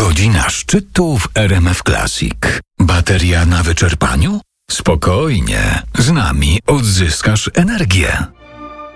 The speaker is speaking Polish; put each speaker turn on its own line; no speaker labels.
Godzina szczytu w RMF Classic. Bateria na wyczerpaniu? Spokojnie, z nami odzyskasz energię.